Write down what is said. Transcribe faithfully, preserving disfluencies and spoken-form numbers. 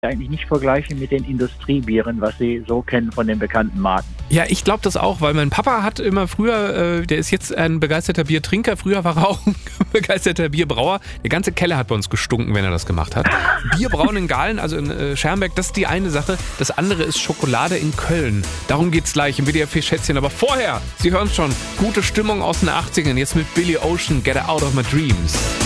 eigentlich nicht vergleichen mit den Industriebieren, was Sie so kennen von den bekannten Marken. Ja, ich glaube das auch, weil mein Papa hat immer früher, äh, der ist jetzt ein begeisterter Biertrinker, früher war er auch ein begeisterter Bierbrauer. Der ganze Keller hat bei uns gestunken, wenn er das gemacht hat. Bierbrauen in Gahlen, also in äh, Schermbeck, das ist die eine Sache. Das andere ist Schokolade in Köln. Darum geht's gleich im W D R vier-Schätzchen. Aber vorher, Sie hören schon, gute Stimmung aus den achtzigern, jetzt mit Billy Ocean, Get Out of My Dreams.